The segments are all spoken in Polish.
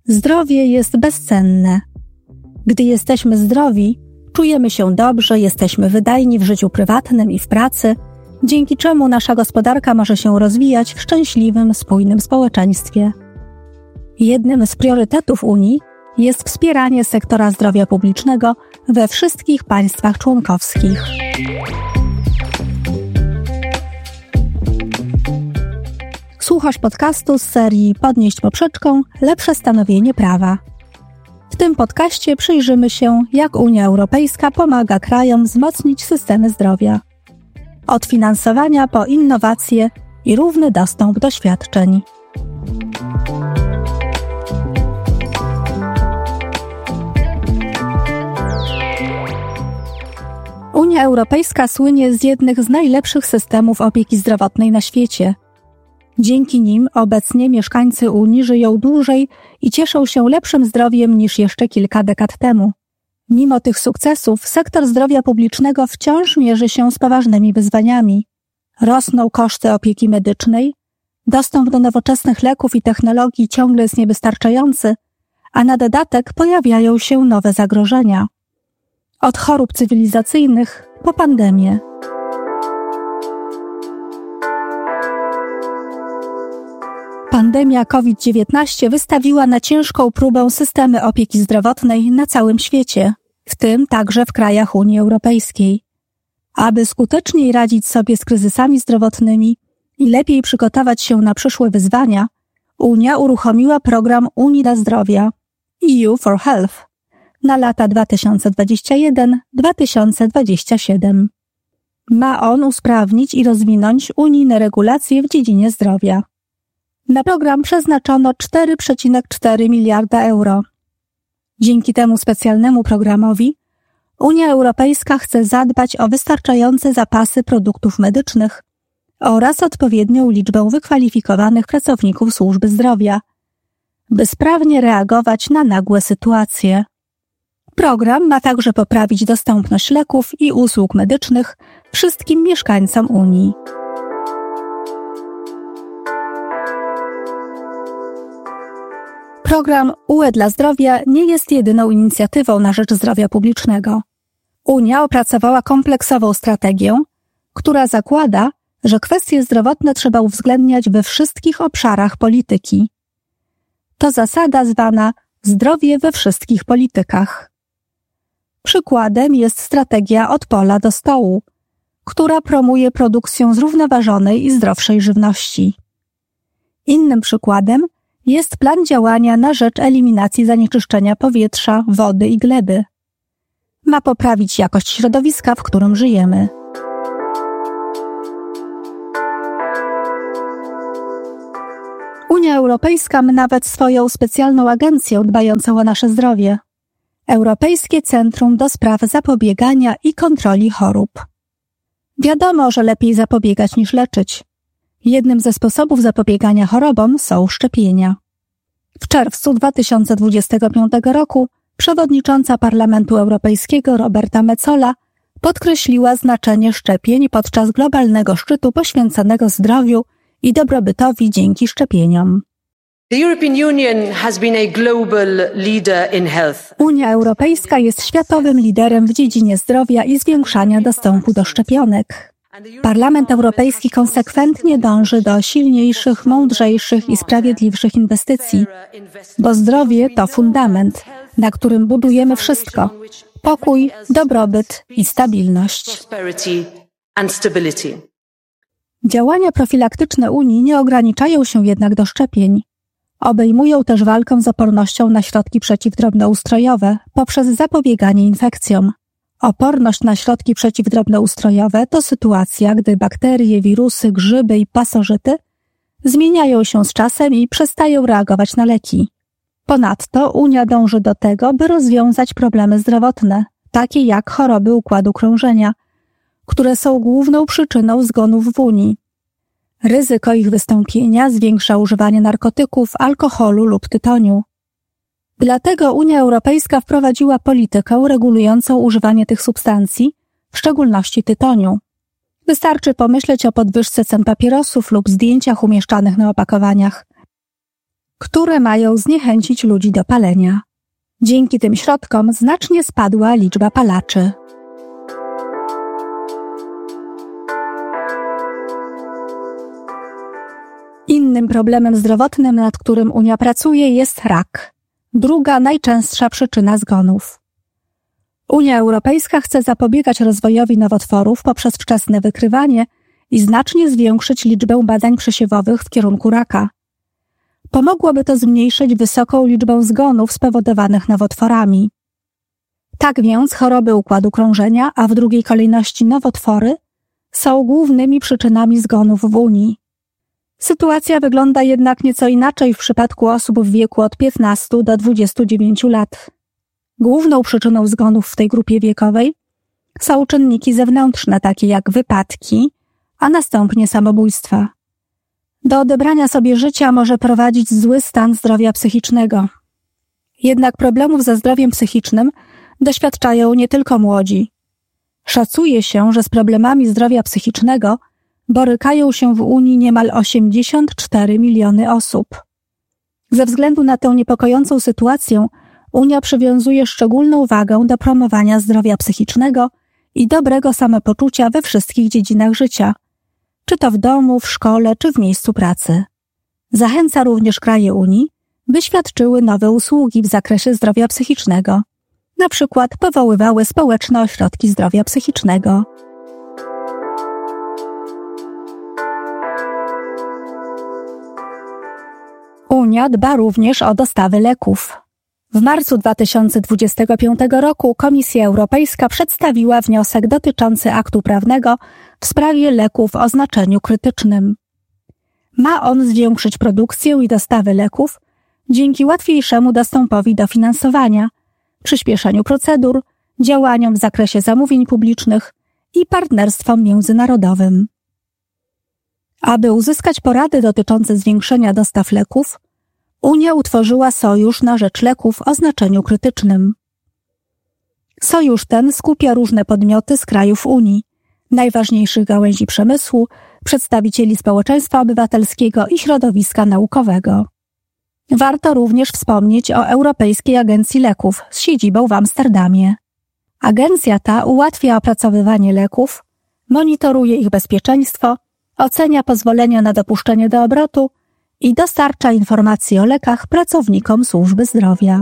Zdrowie jest bezcenne. Gdy jesteśmy zdrowi, czujemy się dobrze, jesteśmy wydajni w życiu prywatnym i w pracy, dzięki czemu nasza gospodarka może się rozwijać w szczęśliwym, spójnym społeczeństwie. Jednym z priorytetów Unii jest wspieranie sektora zdrowia publicznego we wszystkich państwach członkowskich. Słuchasz podcastu z serii Podnieść poprzeczką – lepsze stanowienie prawa. W tym podcaście przyjrzymy się, jak Unia Europejska pomaga krajom wzmocnić systemy zdrowia. Od finansowania po innowacje i równy dostęp do świadczeń. Unia Europejska słynie z jednych z najlepszych systemów opieki zdrowotnej na świecie. Dzięki nim obecnie mieszkańcy Unii żyją dłużej i cieszą się lepszym zdrowiem niż jeszcze kilka dekad temu. Mimo tych sukcesów sektor zdrowia publicznego wciąż mierzy się z poważnymi wyzwaniami. Rosną koszty opieki medycznej, dostęp do nowoczesnych leków i technologii ciągle jest niewystarczający, a na dodatek pojawiają się nowe zagrożenia. Od chorób cywilizacyjnych po pandemię. Pandemia COVID-19 wystawiła na ciężką próbę systemy opieki zdrowotnej na całym świecie, w tym także w krajach Unii Europejskiej. Aby skuteczniej radzić sobie z kryzysami zdrowotnymi i lepiej przygotować się na przyszłe wyzwania, Unia uruchomiła program Unii dla Zdrowia EU for Health na lata 2021-2027. Ma on usprawnić i rozwinąć unijne regulacje w dziedzinie zdrowia. Na program przeznaczono 4,4 miliarda euro. Dzięki temu specjalnemu programowi Unia Europejska chce zadbać o wystarczające zapasy produktów medycznych oraz odpowiednią liczbę wykwalifikowanych pracowników służby zdrowia, by sprawnie reagować na nagłe sytuacje. Program ma także poprawić dostępność leków i usług medycznych wszystkim mieszkańcom Unii. Program UE dla Zdrowia nie jest jedyną inicjatywą na rzecz zdrowia publicznego. Unia opracowała kompleksową strategię, która zakłada, że kwestie zdrowotne trzeba uwzględniać we wszystkich obszarach polityki. To zasada zwana zdrowie we wszystkich politykach. Przykładem jest strategia od pola do stołu, która promuje produkcję zrównoważonej i zdrowszej żywności. Innym przykładem jest plan działania na rzecz eliminacji zanieczyszczenia powietrza, wody i gleby. Ma poprawić jakość środowiska, w którym żyjemy. Unia Europejska ma nawet swoją specjalną agencję dbającą o nasze zdrowie. Europejskie Centrum do Spraw Zapobiegania i Kontroli Chorób. Wiadomo, że lepiej zapobiegać niż leczyć. Jednym ze sposobów zapobiegania chorobom są szczepienia. W czerwcu 2025 roku przewodnicząca Parlamentu Europejskiego Roberta Metsola podkreśliła znaczenie szczepień podczas globalnego szczytu poświęconego zdrowiu i dobrobytowi dzięki szczepieniom. Unia Europejska jest światowym liderem w dziedzinie zdrowia i zwiększania dostępu do szczepionek. Parlament Europejski konsekwentnie dąży do silniejszych, mądrzejszych i sprawiedliwszych inwestycji, bo zdrowie to fundament, na którym budujemy wszystko: pokój, dobrobyt i stabilność. Działania profilaktyczne Unii nie ograniczają się jednak do szczepień. Obejmują też walkę z opornością na środki przeciwdrobnoustrojowe poprzez zapobieganie infekcjom. Oporność na środki przeciwdrobnoustrojowe to sytuacja, gdy bakterie, wirusy, grzyby i pasożyty zmieniają się z czasem i przestają reagować na leki. Ponadto Unia dąży do tego, by rozwiązać problemy zdrowotne, takie jak choroby układu krążenia, które są główną przyczyną zgonów w Unii. Ryzyko ich wystąpienia zwiększa używanie narkotyków, alkoholu lub tytoniu. Dlatego Unia Europejska wprowadziła politykę regulującą używanie tych substancji, w szczególności tytoniu. Wystarczy pomyśleć o podwyżce cen papierosów lub zdjęciach umieszczanych na opakowaniach. Kto które mają zniechęcić ludzi do palenia. Dzięki tym środkom znacznie spadła liczba palaczy. Innym problemem zdrowotnym, nad którym Unia pracuje, jest rak. Druga najczęstsza przyczyna zgonów. Unia Europejska chce zapobiegać rozwojowi nowotworów poprzez wczesne wykrywanie i znacznie zwiększyć liczbę badań przesiewowych w kierunku raka. Pomogłoby to zmniejszyć wysoką liczbę zgonów spowodowanych nowotworami. Tak więc choroby układu krążenia, a w drugiej kolejności nowotwory, są głównymi przyczynami zgonów w Unii. Sytuacja wygląda jednak nieco inaczej w przypadku osób w wieku od 15 do 29 lat. Główną przyczyną zgonów w tej grupie wiekowej są czynniki zewnętrzne, takie jak wypadki, a następnie samobójstwa. Do odebrania sobie życia może prowadzić zły stan zdrowia psychicznego. Jednak problemów ze zdrowiem psychicznym doświadczają nie tylko młodzi. Szacuje się, że z problemami zdrowia psychicznego borykają się w Unii niemal 84 miliony osób. Ze względu na tę niepokojącą sytuację Unia przywiązuje szczególną wagę do promowania zdrowia psychicznego i dobrego samopoczucia we wszystkich dziedzinach życia, czy to w domu, w szkole, czy w miejscu pracy. Zachęca również kraje Unii, by świadczyły nowe usługi w zakresie zdrowia psychicznego, na przykład powoływały społeczne ośrodki zdrowia psychicznego. Unia dba również o dostawy leków. W marcu 2025 roku Komisja Europejska przedstawiła wniosek dotyczący aktu prawnego w sprawie leków o znaczeniu krytycznym. Ma on zwiększyć produkcję i dostawy leków dzięki łatwiejszemu dostępowi do finansowania, przyspieszeniu procedur, działaniom w zakresie zamówień publicznych i partnerstwom międzynarodowym. Aby uzyskać porady dotyczące zwiększenia dostaw leków, Unia utworzyła Sojusz na rzecz leków o znaczeniu krytycznym. Sojusz ten skupia różne podmioty z krajów Unii, najważniejszych gałęzi przemysłu, przedstawicieli społeczeństwa obywatelskiego i środowiska naukowego. Warto również wspomnieć o Europejskiej Agencji Leków z siedzibą w Amsterdamie. Agencja ta ułatwia opracowywanie leków, monitoruje ich bezpieczeństwo, ocenia pozwolenia na dopuszczenie do obrotu i dostarcza informacji o lekach pracownikom służby zdrowia.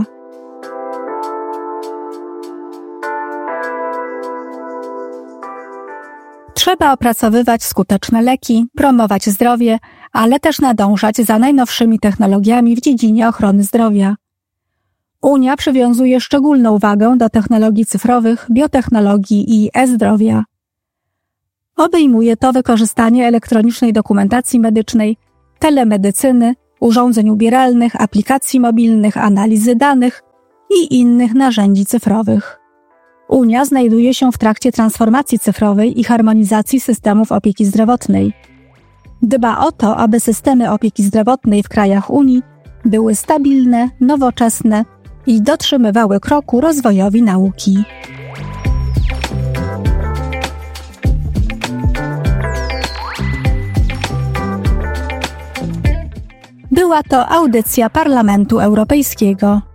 Trzeba opracowywać skuteczne leki, promować zdrowie, ale też nadążać za najnowszymi technologiami w dziedzinie ochrony zdrowia. Unia przywiązuje szczególną wagę do technologii cyfrowych, biotechnologii i e-zdrowia. Obejmuje to wykorzystanie elektronicznej dokumentacji medycznej, telemedycyny, urządzeń ubieralnych, aplikacji mobilnych, analizy danych i innych narzędzi cyfrowych. Unia znajduje się w trakcie transformacji cyfrowej i harmonizacji systemów opieki zdrowotnej. Dba o to, aby systemy opieki zdrowotnej w krajach Unii były stabilne, nowoczesne i dotrzymywały kroku rozwojowi nauki. Była to audycja Parlamentu Europejskiego.